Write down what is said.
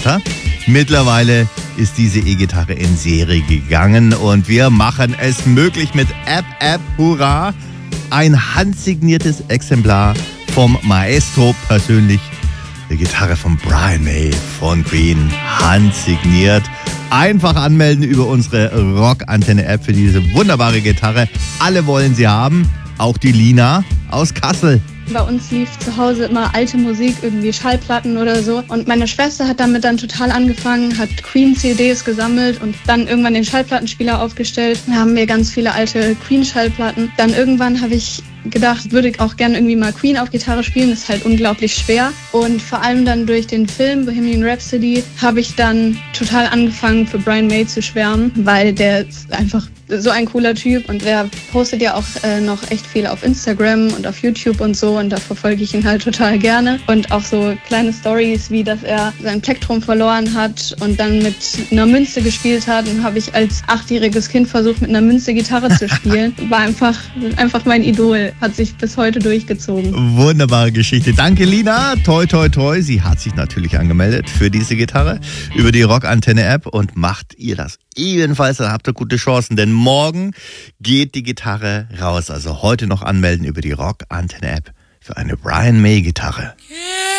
Vater. Mittlerweile ist diese E-Gitarre in Serie gegangen und wir machen es möglich mit App, hurra! Ein handsigniertes Exemplar vom Maestro persönlich. Die Gitarre von Brian May von Queen, handsigniert. Einfach anmelden über unsere Rock-Antenne-App für diese wunderbare Gitarre. Alle wollen sie haben, auch die Lina aus Kassel. Bei uns lief zu Hause immer alte Musik, irgendwie Schallplatten oder so. Und meine Schwester hat damit dann total angefangen, hat Queen-CDs gesammelt und dann irgendwann den Schallplattenspieler aufgestellt. Da haben wir ganz viele alte Queen-Schallplatten. Dann irgendwann habe ich gedacht, würde ich auch gerne irgendwie mal Queen auf Gitarre spielen. Das ist halt unglaublich schwer. Und vor allem dann durch den Film Bohemian Rhapsody habe ich dann total angefangen, für Brian May zu schwärmen, weil der ist einfach so ein cooler Typ und der postet ja auch noch echt viel auf Instagram und auf YouTube und so und da verfolge ich ihn halt total gerne. Und auch so kleine Stories, wie dass er sein Plektrum verloren hat und dann mit einer Münze gespielt hat. Und habe ich als 8-jähriges Kind versucht, mit einer Münze Gitarre zu spielen. War einfach mein Idol. Hat sich bis heute durchgezogen. Wunderbare Geschichte. Danke, Lina. Toi, toi, toi. Sie hat sich natürlich angemeldet für diese Gitarre über die Rock-Antenne-App und macht ihr das ebenfalls. Dann habt ihr gute Chancen, denn morgen geht die Gitarre raus. Also heute noch anmelden über die Rock-Antenne-App für eine Brian May-Gitarre. Yeah.